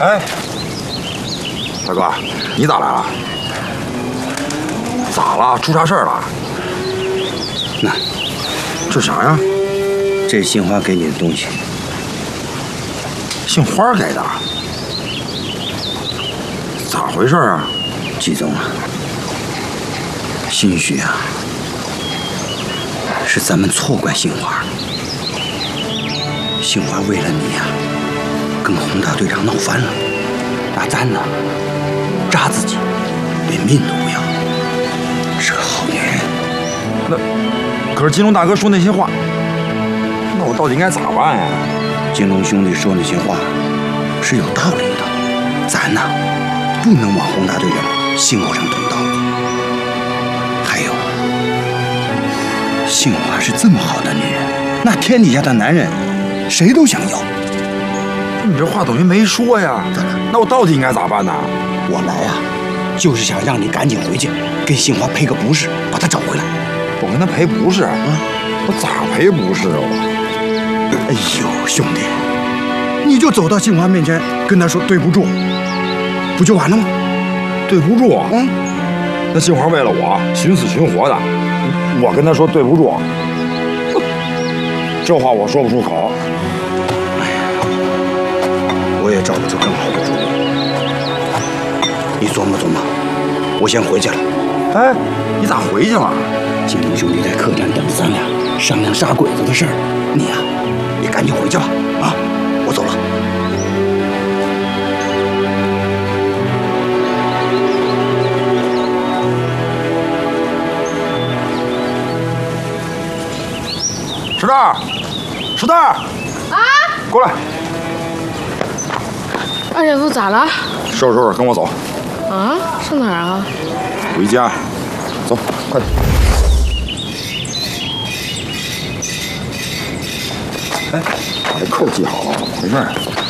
哎，大哥，你咋来了？咋了？出啥事儿了？ 那， 这啥呀？ 这是杏花给你的东西。 杏花给的？咋回事啊？ 季总啊，兴许啊，是咱们错怪杏花。杏花为了你呀，跟洪大队长闹翻了，把咱呢扎自己，连命都不要。是个好女人。 那可是金龙大哥说那些话，那我到底应该咋办呀？ 金龙兄弟说那些话是有道理的，咱呢不能往洪大队长心口上捅刀。还有，杏花是这么好的女人，那天底下的男人谁都想要。 你这话等于没说呀？ 咋了？ 那我到底应该咋办呢？ 我来啊，就是想让你赶紧回去，给杏花赔个不是，把她找回来。 我跟他赔不是啊？我咋赔不是啊？ 哎呦，兄弟，你就走到杏花面前，跟她说对不住，不就完了吗？ 对不住啊？那杏花为了我寻死寻活的，我跟他说对不住，这话我说不出口。 哎呀，我也找不出更好的主意。你琢磨琢磨，我先回去了。 哎，你咋回去了？ 金龙兄弟在客栈等着咱俩商量杀鬼子的事儿，你呀，也赶紧回去吧。啊，我走了。 石蛋，石蛋， 啊！ 过来。 二姐夫咋了？ 收拾收拾，跟我走。 啊？上哪儿啊？ 回家。走，快点。哎，把这扣系好了，怎么回事？